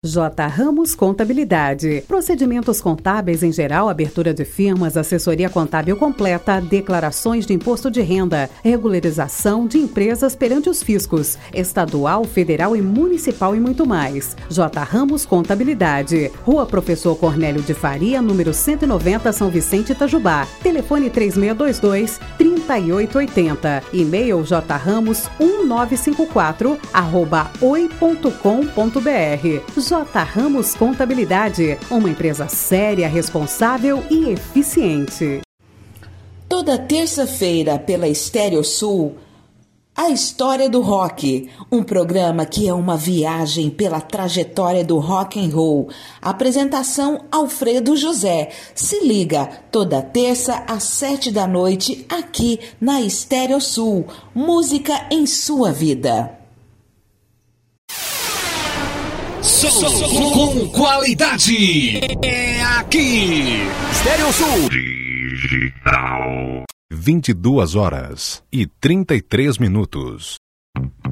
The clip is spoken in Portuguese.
J. Ramos Contabilidade. Procedimentos contábeis em geral, abertura de firmas, assessoria contábil completa, declarações de imposto de renda, regularização de empresas perante os fiscos, estadual, federal e municipal e muito mais. J. Ramos Contabilidade. Rua Professor Cornélio de Faria, número 190, São Vicente, Itajubá. Telefone 3622-3880. E-mail jramos1954@oi.com.br. J. Ramos Contabilidade, uma empresa séria, responsável e eficiente. Toda terça-feira, pela Estéreo Sul, A História do Rock, um programa que é uma viagem pela trajetória do rock and roll. Apresentação Alfredo José. Se liga, toda terça às 7 da noite, aqui na Estéreo Sul. Música em sua vida. Som com qualidade. É aqui. Estéreo Sul. Digital. 22h33.